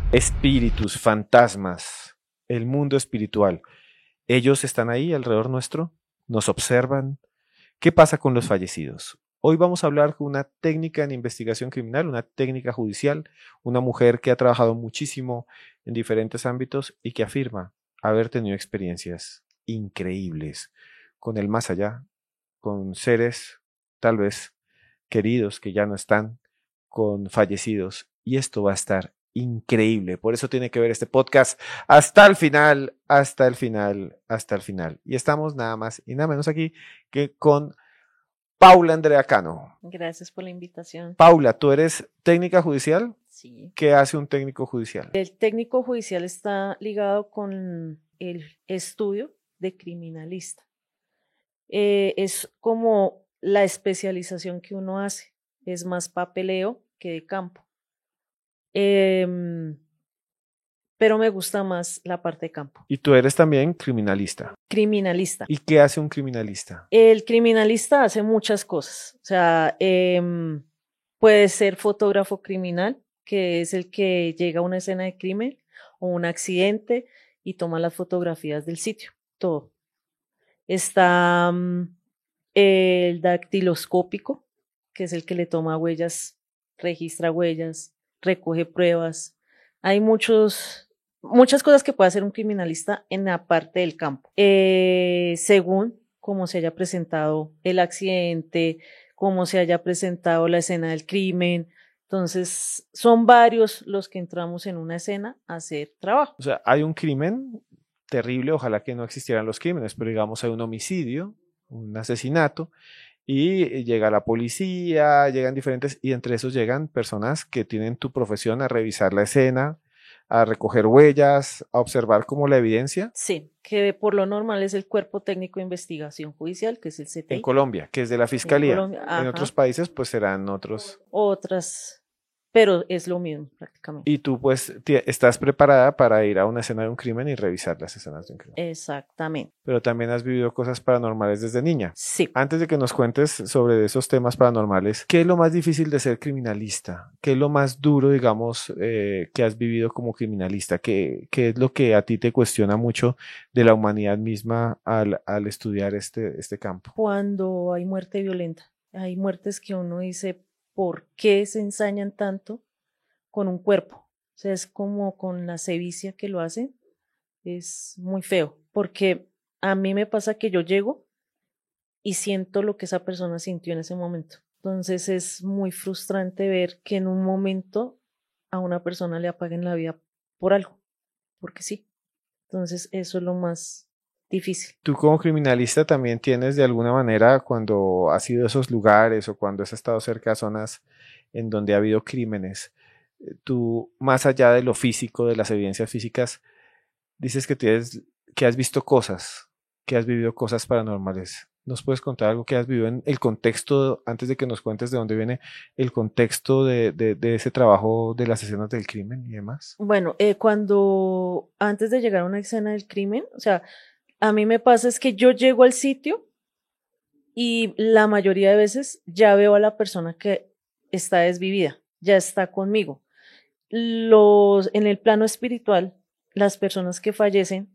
Espíritus, fantasmas, el mundo espiritual. Ellos están ahí alrededor nuestro, nos observan. ¿Qué pasa con los fallecidos? Hoy vamos a hablar con una técnica en investigación criminal, una técnica judicial, una mujer que ha trabajado muchísimo en diferentes ámbitos y que afirma haber tenido experiencias increíbles con el más allá, con seres tal vez queridos que ya no están, con fallecidos. Y esto va a estar increíble. Por eso tiene que ver este podcast hasta el final, hasta el final, hasta el final. Y estamos nada más y nada menos aquí que con Paula Andrea Cano. Gracias por la invitación. Paula, ¿tú eres técnica judicial? Sí. ¿Qué hace un técnico judicial? El técnico judicial está ligado con el estudio de criminalista. Es como la especialización que uno hace. Es más papeleo que de campo. Pero me gusta más la parte de campo. Y tú eres también criminalista. Criminalista. ¿Y qué hace un criminalista? El criminalista hace muchas cosas. O sea, puede ser fotógrafo criminal, que es el que llega a una escena de crimen o un accidente y toma las fotografías del sitio, todo. Está el dactiloscópico, que es el que le toma huellas, registra huellas, recoge pruebas. Hay muchas cosas que puede hacer un criminalista en la parte del campo, según cómo se haya presentado el accidente, cómo se haya presentado la escena del crimen. Entonces, son varios los que entramos en una escena a hacer trabajo. O sea, hay un crimen terrible, ojalá que no existieran los crímenes, pero digamos hay un homicidio, un asesinato, y llega la policía, llegan diferentes, y entre esos llegan personas que tienen tu profesión a revisar la escena, a recoger huellas, a observar como la evidencia. Sí, que por lo normal es el Cuerpo Técnico de Investigación Judicial, que es el CTI. En Colombia, que es de la Fiscalía. En Colombia, en otros países pues serán otros. Otras, pero es lo mismo prácticamente. Y tú pues estás preparada para ir a una escena de un crimen y revisar las escenas de un crimen. Exactamente. Pero también has vivido cosas paranormales desde niña. Sí. Antes de que nos cuentes sobre esos temas paranormales, ¿qué es lo más difícil de ser criminalista? ¿Qué es lo más duro, digamos, que has vivido como criminalista? ¿Qué es lo que a ti te cuestiona mucho de la humanidad misma al estudiar este campo? Cuando hay muerte violenta, hay muertes que uno dice, ¿por qué se ensañan tanto con un cuerpo? O sea, es como con la sevicia que lo hacen, es muy feo, porque a mí me pasa que yo llego y siento lo que esa persona sintió en ese momento. Entonces es muy frustrante ver que en un momento a una persona le apaguen la vida por algo, porque sí. Entonces eso es lo más difícil. Tú como criminalista también tienes de alguna manera cuando has ido a esos lugares o cuando has estado cerca de zonas en donde ha habido crímenes, tú más allá de lo físico, de las evidencias físicas, dices que has visto cosas, que has vivido cosas paranormales. ¿Nos puedes contar algo que has vivido en el contexto, antes de que nos cuentes de dónde viene el contexto de ese trabajo de las escenas del crimen y demás? Bueno, cuando antes de llegar a una escena del crimen, o sea, a mí me pasa es que yo llego al sitio y la mayoría de veces ya veo a la persona que está desvivida, ya está conmigo. En el plano espiritual, las personas que fallecen,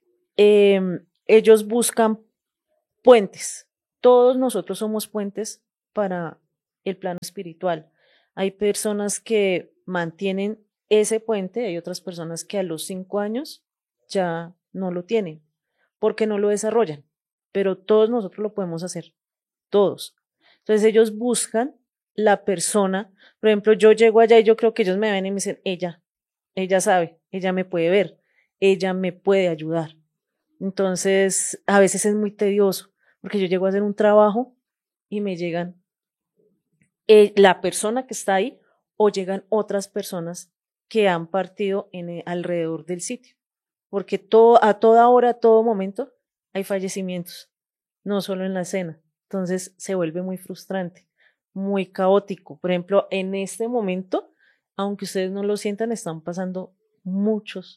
ellos buscan puentes. Todos nosotros somos puentes para el plano espiritual. Hay personas que mantienen ese puente, hay otras personas que a los 5 años ya no lo tienen, porque no lo desarrollan, pero todos nosotros lo podemos hacer, todos. Entonces ellos buscan la persona, por ejemplo, yo llego allá y yo creo que ellos me ven y me dicen, ella sabe, ella me puede ver, ella me puede ayudar. Entonces, a veces es muy tedioso, porque yo llego a hacer un trabajo y me llegan la persona que está ahí o llegan otras personas que han partido alrededor del sitio, porque a toda hora, a todo momento, hay fallecimientos, no solo en la escena. Entonces, se vuelve muy frustrante, muy caótico. Por ejemplo, en este momento, aunque ustedes no lo sientan, están pasando muchos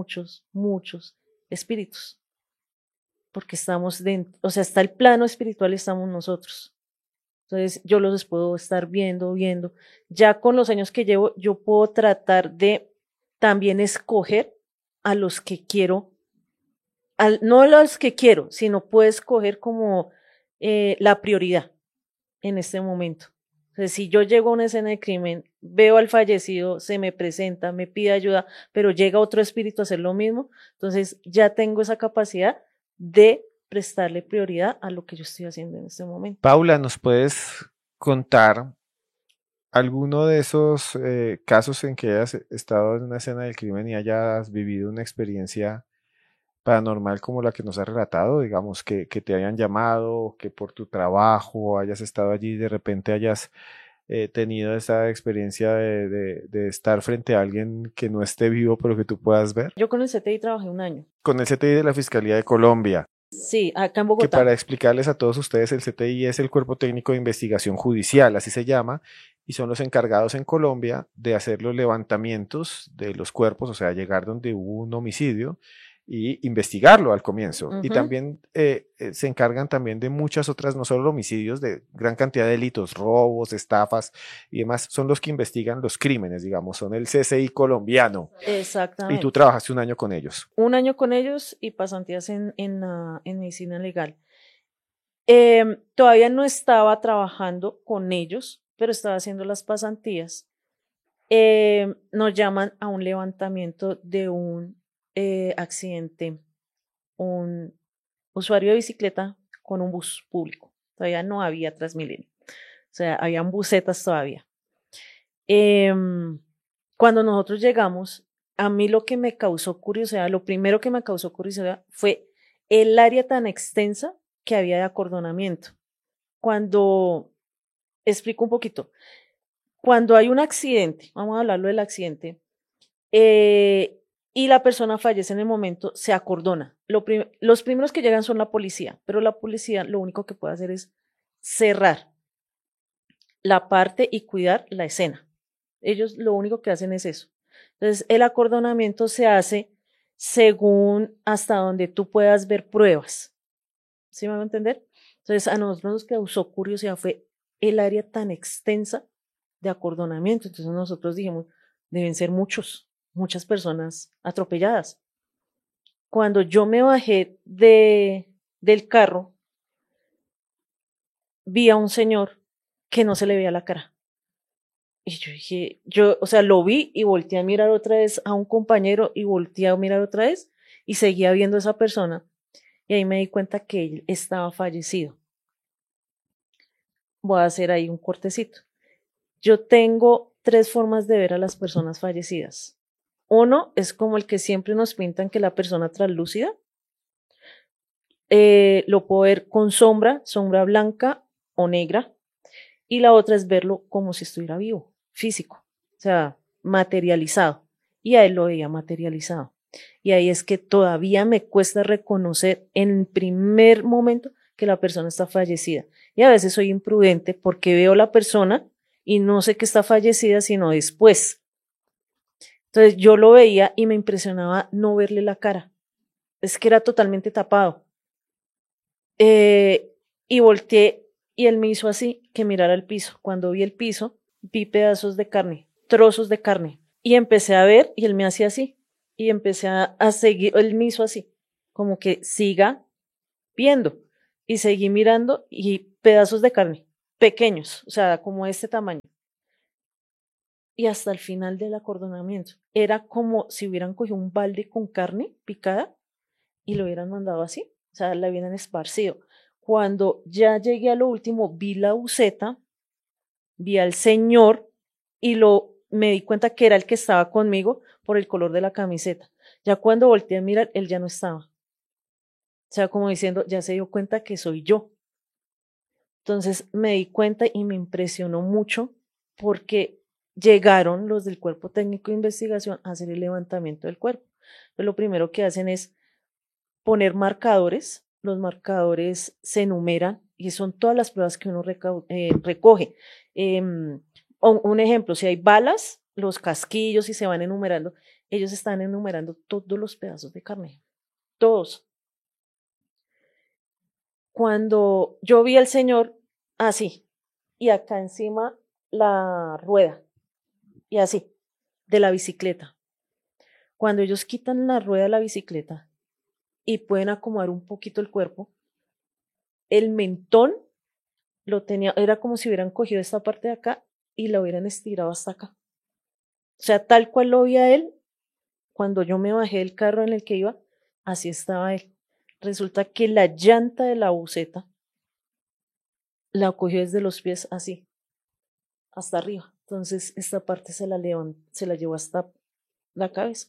espíritus, porque estamos dentro, o sea, está el plano espiritual y estamos nosotros. Entonces yo los puedo estar viendo. Ya con los años que llevo, yo puedo tratar de también escoger a los que quiero, no a los que quiero, sino puedo escoger como la prioridad en este momento. Entonces, si yo llego a una escena de crimen, veo al fallecido, se me presenta, me pide ayuda, pero llega otro espíritu a hacer lo mismo, entonces ya tengo esa capacidad de prestarle prioridad a lo que yo estoy haciendo en este momento. Paula, ¿nos puedes contar alguno de esos casos en que hayas estado en una escena del crimen y hayas vivido una experiencia paranormal como la que nos has relatado? Digamos, que te hayan llamado, que por tu trabajo hayas estado allí y de repente hayas tenido esa experiencia de estar frente a alguien que no esté vivo, pero que tú puedas ver. Yo con el CTI trabajé 1 año. Con el CTI de la Fiscalía de Colombia, Sí, acá en que para Bogotá. explicarles a todos ustedes, el CTI es el Cuerpo Técnico de Investigación Judicial, así se llama, y son los encargados en Colombia de hacer los levantamientos de los cuerpos, o sea, llegar donde hubo un homicidio y investigarlo al comienzo. Y Ujú. también se encargan también de muchas otras, no solo homicidios, de gran cantidad de delitos, robos, estafas y demás. Son los que investigan los crímenes, digamos, son el CCI colombiano. Y tú Exactamente. trabajaste 1 año con ellos. 1 año con ellos y pasantías en medicina legal. Todavía no estaba trabajando con ellos, pero estaba haciendo las pasantías. Nos llaman a un levantamiento de un accidente, un usuario de bicicleta con un bus público. Todavía no había Transmilenio, o sea, habían busetas todavía. Cuando nosotros llegamos, a mí lo que me causó curiosidad, lo primero que me causó curiosidad fue el área tan extensa que había de acordonamiento. Cuando, explico un poquito, cuando hay un accidente, vamos a hablarlo del accidente, y la persona fallece en el momento, se acordona. Los primeros que llegan son la policía, pero la policía lo único que puede hacer es cerrar la parte y cuidar la escena. Ellos lo único que hacen es eso. Entonces, el acordonamiento se hace según hasta donde tú puedas ver pruebas. ¿Sí me van a entender? Entonces, a nosotros nos causó curiosidad fue el área tan extensa de acordonamiento. Entonces, nosotros dijimos, deben ser muchas personas atropelladas. Cuando yo me bajé del carro, vi a un señor que no se le veía la cara. Y yo dije, o sea, lo vi y volteé a mirar otra vez a un compañero y volteé a mirar otra vez y seguía viendo a esa persona. Y ahí me di cuenta que él estaba fallecido. Voy a hacer ahí un cortecito. Yo tengo 3 formas de ver a las personas fallecidas. Uno es como el que siempre nos pintan que la persona translúcida. Lo puedo ver con sombra blanca o negra. Y la otra es verlo como si estuviera vivo, físico, o sea, materializado. Y a él lo veía materializado. Y ahí es que todavía me cuesta reconocer en el primer momento que la persona está fallecida. Y a veces soy imprudente porque veo a la persona y no sé que está fallecida, sino después. Entonces yo lo veía y me impresionaba no verle la cara. Es que era totalmente tapado. Y volteé y él me hizo así, que mirara el piso. Cuando vi el piso, vi pedazos de carne, trozos de carne. Y empecé a ver y él me hacía así. Y empecé a seguir, él me hizo así, como que siga viendo. Y seguí mirando y pedazos de carne, pequeños, o sea, como este tamaño. Y hasta el final del acordonamiento. Era como si hubieran cogido un balde con carne picada y lo hubieran mandado así, o sea, la hubieran esparcido. Cuando ya llegué a lo último, vi la buceta, vi al señor y me di cuenta que era el que estaba conmigo por el color de la camiseta. Ya cuando volteé a mirar, él ya no estaba. O sea, como diciendo, ya se dio cuenta que soy yo. Entonces me di cuenta y me impresionó mucho porque llegaron los del Cuerpo Técnico de Investigación a hacer el levantamiento del cuerpo. Entonces, lo primero que hacen es poner marcadores, los marcadores se enumeran y son todas las pruebas que uno recoge. Un ejemplo, si hay balas, los casquillos y se van enumerando, ellos están enumerando todos los pedazos de carne, todos. Cuando yo vi al señor así, y acá encima la rueda, y así, de la bicicleta. Cuando ellos quitan la rueda de la bicicleta y pueden acomodar un poquito el cuerpo, el mentón lo tenía, era como si hubieran cogido esta parte de acá y la hubieran estirado hasta acá. O sea, tal cual lo vi a él, cuando yo me bajé del carro en el que iba, así estaba él. Resulta que la llanta de la buseta la cogió desde los pies así, hasta arriba. Entonces, esta parte se la llevó hasta la cabeza.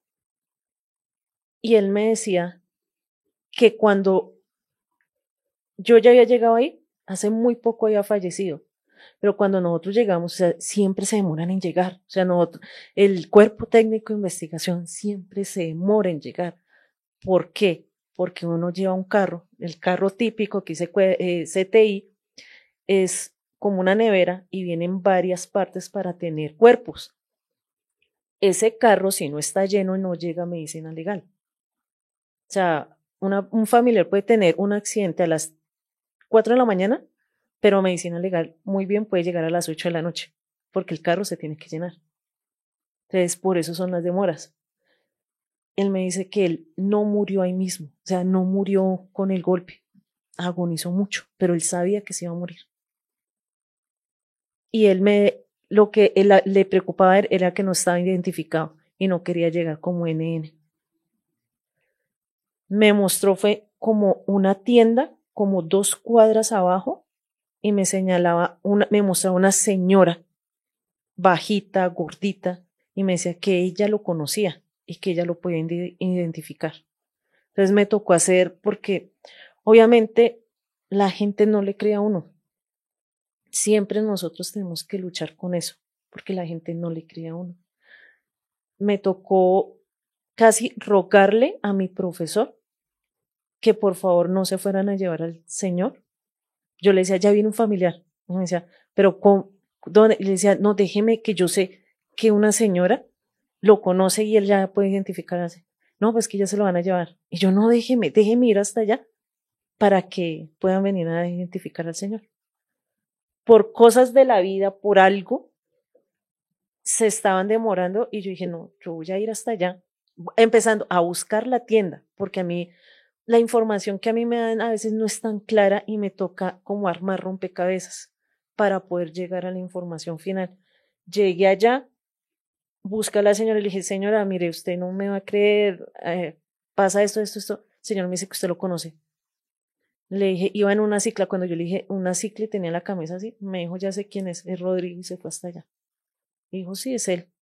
Y él me decía que cuando yo ya había llegado ahí, hace muy poco había fallecido. Pero cuando nosotros llegamos, o sea, siempre se demoran en llegar. O sea, el cuerpo técnico de investigación siempre se demora en llegar. ¿Por qué? Porque uno lleva un carro, el carro típico que dice CTI, es como una nevera y vienen varias partes para tener cuerpos. Ese carro, si no está lleno, no llega a medicina legal. O sea, un familiar puede tener un accidente a las 4 de la mañana, pero medicina legal muy bien puede llegar a las 8 de la noche, porque el carro se tiene que llenar. Entonces, por eso son las demoras. Él me dice que él no murió ahí mismo, o sea, no murió con el golpe, agonizó mucho, pero él sabía que se iba a morir. Y lo que le preocupaba era que no estaba identificado y no quería llegar como NN. Me mostró, fue como una tienda, como 2 cuadras abajo, y me señalaba, me mostraba una señora bajita, gordita, y me decía que ella lo conocía y que ella lo podía identificar. Entonces me tocó hacer, porque obviamente la gente no le cree a uno. Siempre nosotros tenemos que luchar con eso, porque la gente no le cree a uno. Me tocó casi rogarle a mi profesor que por favor no se fueran a llevar al señor. Yo le decía, ya viene un familiar. Y me decía, pero ¿dónde? Y le decía, no, déjeme que yo sé que una señora lo conoce y él ya puede identificarse. No, pues que ya se lo van a llevar. Y yo, no, déjeme ir hasta allá para que puedan venir a identificar al señor. Por cosas de la vida, por algo, se estaban demorando y yo dije, no, yo voy a ir hasta allá, empezando a buscar la tienda, porque a mí la información que a mí me dan a veces no es tan clara y me toca como armar rompecabezas para poder llegar a la información final. Llegué allá, busca a la señora y le dije, señora, mire, usted no me va a creer, pasa esto, esto, esto. El señor me dice que usted lo conoce. Le dije, iba en una cicla, cuando yo le dije una cicla y tenía la camisa así, me dijo, ya sé quién es Rodrigo y se fue hasta allá. Dijo, sí, es él.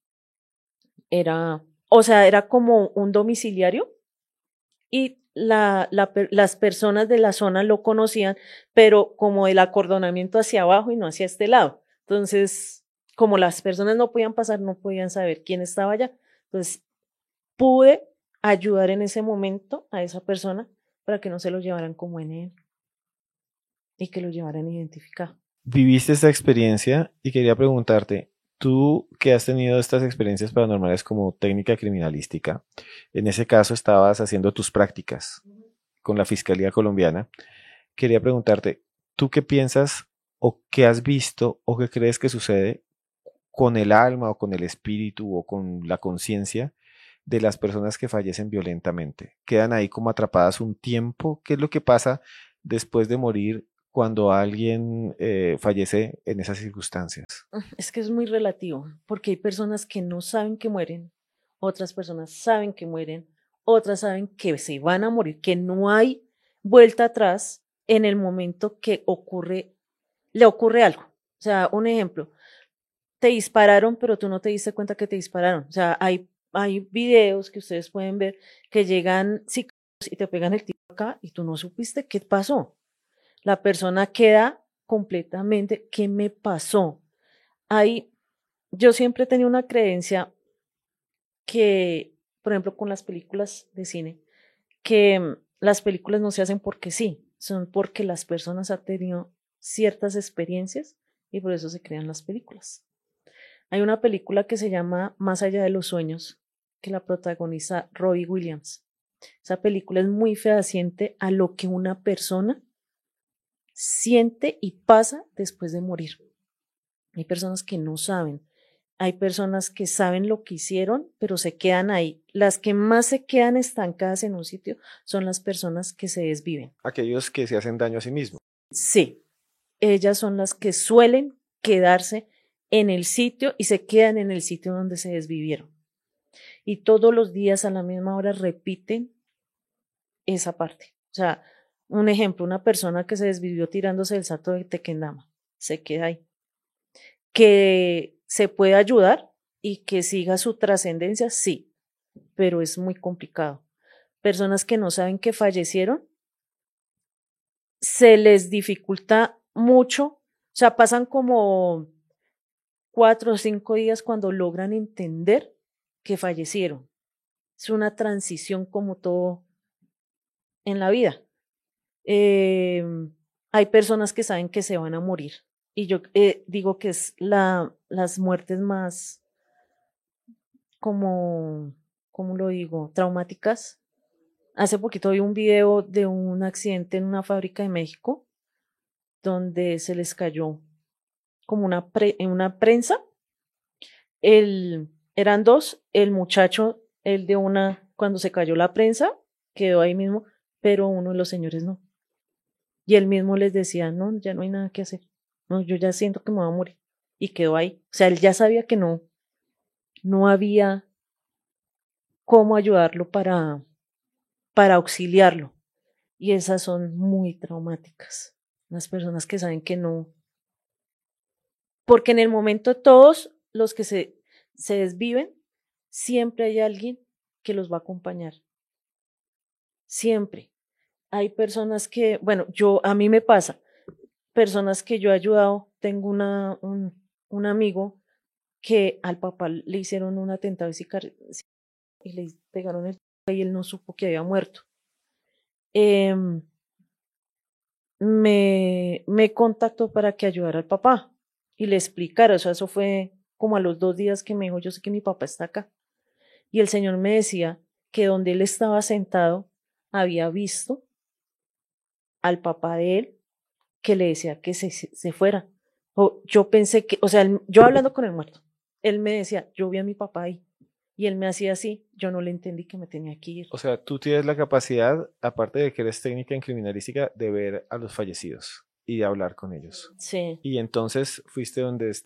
O sea, era como un domiciliario y las personas de la zona lo conocían, pero como el acordonamiento hacia abajo y no hacia este lado. Entonces, como las personas no podían pasar, no podían saber quién estaba allá. Entonces, pude ayudar en ese momento a esa persona para que no se lo llevaran como NN y que lo llevaran identificado. Viviste esta experiencia y quería preguntarte, tú que has tenido estas experiencias paranormales como técnica criminalística, en ese caso estabas haciendo tus prácticas con la Fiscalía Colombiana, quería preguntarte, ¿tú qué piensas o qué has visto o qué crees que sucede con el alma o con el espíritu o con la conciencia de las personas que fallecen violentamente? ¿Quedan ahí como atrapadas un tiempo? ¿Qué es lo que pasa después de morir cuando alguien fallece en esas circunstancias? Es que es muy relativo, porque hay personas que no saben que mueren, otras personas saben que mueren, otras saben que se van a morir, que no hay vuelta atrás en el momento que le ocurre algo. O sea, un ejemplo, te dispararon, pero tú no te diste cuenta que te dispararon. O sea, hay videos que ustedes pueden ver que llegan sicarios y te pegan el tiro acá y tú no supiste qué pasó. La persona queda completamente, ¿qué me pasó? Yo siempre he tenido una creencia que, por ejemplo, con las películas de cine, que las películas no se hacen porque sí, son porque las personas han tenido ciertas experiencias y por eso se crean las películas. Hay una película que se llama Más allá de los sueños, que la protagoniza Robbie Williams. Esa película es muy fehaciente a lo que una persona siente y pasa después de morir. Hay personas que no saben. Hay personas que saben lo que hicieron, pero se quedan ahí. Las que más se quedan estancadas en un sitio son las personas que se desviven. Aquellos que se hacen daño a sí mismos. Sí, ellas son las que suelen quedarse en el sitio y se quedan en el sitio donde se desvivieron. Y todos los días a la misma hora repiten esa parte. O sea, un ejemplo, una persona que se desvivió tirándose del salto de Tequendama, se queda ahí. Que se puede ayudar y que siga su trascendencia, sí, pero es muy complicado. Personas que no saben que fallecieron, se les dificulta mucho, o sea, pasan como 4 o 5 días cuando logran entender que fallecieron. Es una transición como todo en la vida. Hay personas que saben que se van a morir y yo digo que es las muertes más, como, ¿cómo lo digo? Traumáticas. Hace poquito vi un video de un accidente en una fábrica de México donde se les cayó como en una prensa. Eran dos, el muchacho, el de una, cuando se cayó la prensa, quedó ahí mismo, pero uno de los señores no. Y él mismo les decía, no, ya no hay nada que hacer. No, yo ya siento que me voy a morir. Y quedó ahí. O sea, él ya sabía que no había cómo ayudarlo para auxiliarlo. Y esas son muy traumáticas. Las personas que saben que no. Porque en el momento todos los que se desviven, siempre hay alguien que los va a acompañar. Siempre. Hay personas que, bueno, a mí me pasa, personas que yo he ayudado, tengo un amigo que al papá le hicieron un atentado y le pegaron el y él no supo que había muerto. Me contactó para que ayudara al papá y le explicara, o sea, eso fue como a los 2 días que me dijo, yo sé que mi papá está acá. Y el señor me decía que donde él estaba sentado había visto al papá de él que le decía que se fuera. Yo pensé que, o sea, yo hablando con el muerto, él me decía, yo vi a mi papá ahí. Y él me hacía así, yo no le entendí que me tenía que ir. O sea, tú tienes la capacidad, aparte de que eres técnica en criminalística, de ver a los fallecidos y de hablar con ellos. Sí, Y entonces fuiste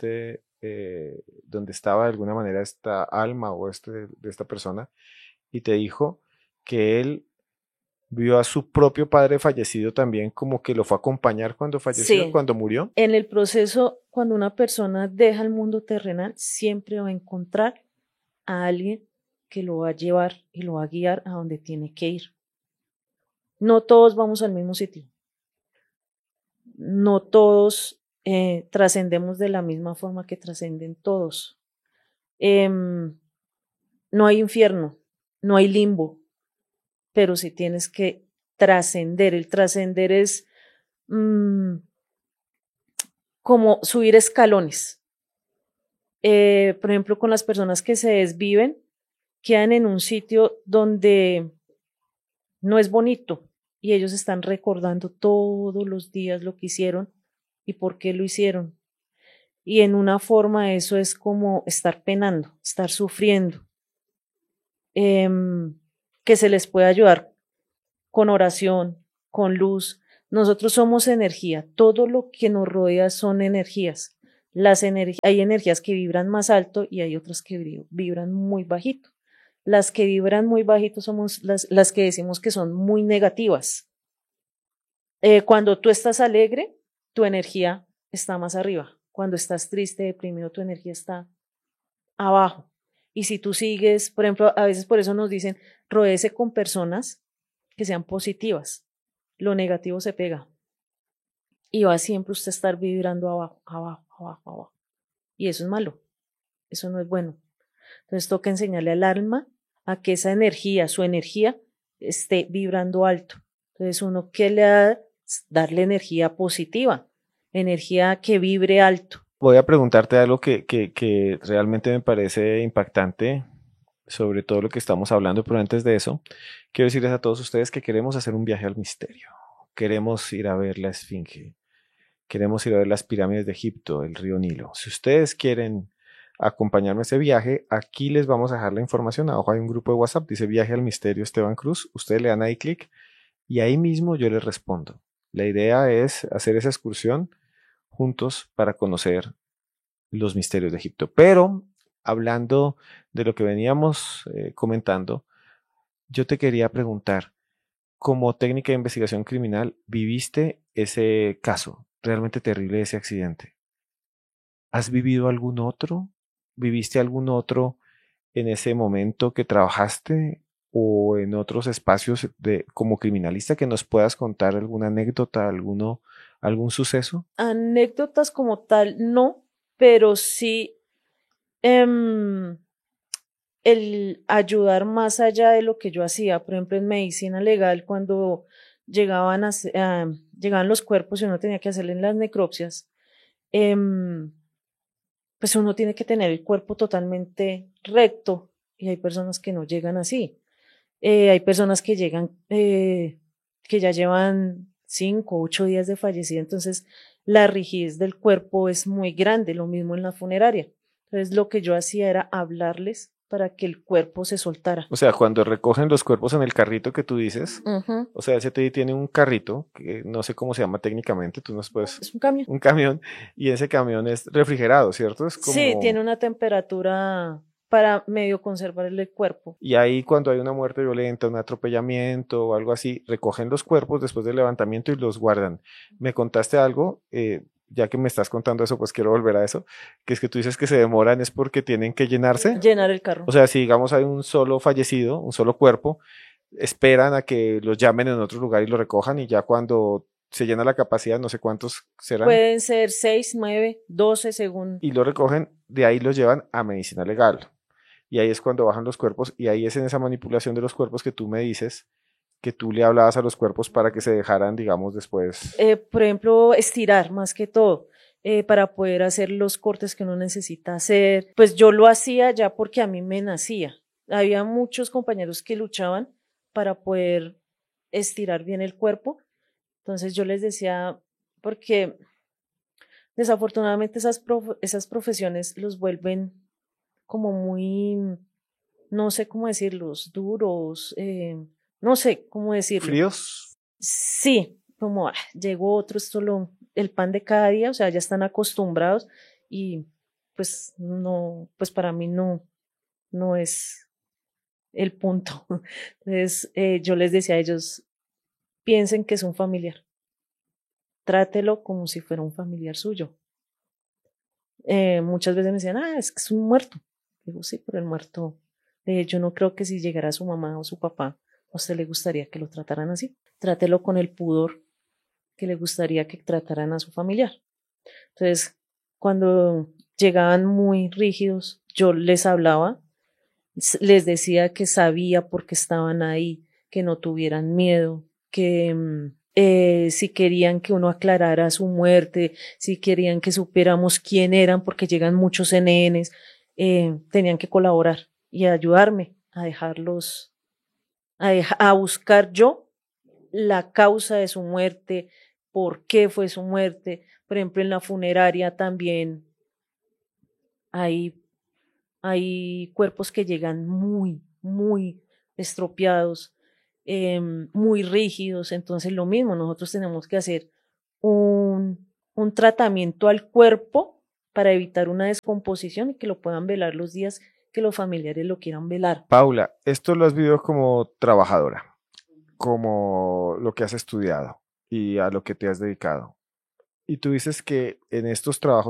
donde estaba de alguna manera esta alma o de esta persona y te dijo que él vio a su propio padre fallecido también, como que lo fue a acompañar cuando falleció, sí. cuando murió. En el proceso, cuando una persona deja el mundo terrenal, siempre va a encontrar a alguien que lo va a llevar y lo va a guiar a donde tiene que ir. No todos vamos al mismo sitio. No todos trascendemos de la misma forma que trascenden todos. No hay infierno, no hay limbo, pero sí tienes que trascender. El trascender es como subir escalones. Por ejemplo, con las personas que se desviven, quedan en un sitio donde no es bonito y ellos están recordando todos los días lo que hicieron y por qué lo hicieron. Y en una forma eso es como estar penando, estar sufriendo. Que se les puede ayudar con oración, con luz. Nosotros somos energía, todo lo que nos rodea son energías. Hay energías que vibran más alto y hay otras que vibran muy bajito. Las que vibran muy bajito somos las que decimos que son muy negativas. Cuando tú estás alegre, tu energía está más arriba. Cuando estás triste, deprimido, tu energía está abajo. Y si tú sigues, por ejemplo, a veces por eso nos dicen, rodéese con personas que sean positivas. Lo negativo se pega. Y va siempre usted a estar vibrando abajo, abajo, abajo, abajo. Y eso es malo. Eso no es bueno. Entonces toca enseñarle al alma a que esa energía, su energía, esté vibrando alto. Entonces uno que le da, darle energía positiva, energía que vibre alto. Voy a preguntarte algo que realmente me parece impactante sobre todo lo que estamos hablando, pero antes de eso, quiero decirles a todos ustedes que queremos hacer un viaje al misterio. Queremos ir a ver la Esfinge, queremos ir a ver las pirámides de Egipto, el río Nilo. Si ustedes quieren acompañarme a ese viaje, aquí les vamos a dejar la información. Abajo hay un grupo de WhatsApp, dice Viaje al Misterio Esteban Cruz. Ustedes le dan ahí clic y ahí mismo yo les respondo. La idea es hacer esa excursión juntos para conocer los misterios de Egipto. Pero hablando de lo que veníamos comentando, yo te quería preguntar, como técnica de investigación criminal, ¿viviste ese caso realmente terrible de ese accidente? ¿Has vivido algún otro? ¿Viviste algún otro en ese momento que trabajaste o en otros espacios como criminalista que nos puedas contar alguna anécdota, algún suceso? Anécdotas como tal, no, pero sí em, el ayudar más allá de lo que yo hacía. Por ejemplo, en medicina legal, cuando llegaban los cuerpos y uno tenía que hacerle las necropsias, em, pues uno tiene que tener el cuerpo totalmente recto y hay personas que no llegan así. Hay personas que llegan, que ya llevan 5, 8 días de fallecido, entonces la rigidez del cuerpo es muy grande, lo mismo en la funeraria. Entonces lo que yo hacía era hablarles para que el cuerpo se soltara. O sea, cuando recogen los cuerpos en el carrito que tú dices, Ujú. o sea, ese tiene un carrito, que no sé cómo se llama técnicamente, tú nos puedes, Es un cambio. un camión, y ese camión es refrigerado, ¿cierto? Es Sí, como, tiene una temperatura para medio conservar el cuerpo. y ahí cuando hay una muerte violenta, un atropellamiento o algo así, recogen los cuerpos después del levantamiento y los guardan. Me contaste algo, ya que me estás contando eso, pues quiero volver a eso, que es que tú dices que se demoran es porque tienen que llenarse. Llenar el carro. O sea, si digamos hay un solo fallecido, un solo cuerpo, esperan a que los llamen en otro lugar y lo recojan y ya cuando se llena la capacidad, no sé cuántos serán, Pueden ser 6, 9, 12 según. y lo recogen, de ahí los llevan a medicina legal. Y ahí es cuando bajan los cuerpos y ahí es en esa manipulación de los cuerpos que tú me dices que tú le hablabas a los cuerpos para que se dejaran, digamos, después. Por ejemplo, estirar más que todo, para poder hacer los cortes que uno necesita hacer. Pues yo lo hacía ya porque a mí me nacía. Había muchos compañeros que luchaban para poder estirar bien el cuerpo. Entonces yo les decía, porque desafortunadamente esas profesiones los vuelven como muy, no sé cómo decirlos, duros, no sé cómo decirlo. ¿Fríos? Sí, como llegó otro, el pan de cada día, o sea, ya están acostumbrados y pues no, pues para mí no es el punto. Entonces, yo les decía a ellos, piensen que es un familiar, trátelo como si fuera un familiar suyo. Muchas veces me decían, es que es un muerto. Digo, sí, pero el muerto, yo no creo que si llegara su mamá o su papá, a usted le gustaría que lo trataran así. Trátelo con el pudor que le gustaría que trataran a su familiar. Entonces, cuando llegaban muy rígidos, yo les hablaba, les decía que sabía por qué estaban ahí, que no tuvieran miedo, que si querían que uno aclarara su muerte, si querían que supiéramos quién eran, porque llegan muchos NNs, tenían que colaborar y ayudarme a dejarlos, a buscar yo la causa de su muerte, por qué fue su muerte. Por ejemplo, en la funeraria también hay, hay cuerpos que llegan muy estropeados, muy rígidos. Entonces, lo mismo, nosotros tenemos que hacer un tratamiento al cuerpo para evitar una descomposición y que lo puedan velar los días que los familiares lo quieran velar. Paula, esto lo has vivido como trabajadora, como lo que has estudiado y a lo que te has dedicado. Y tú dices que en estos trabajos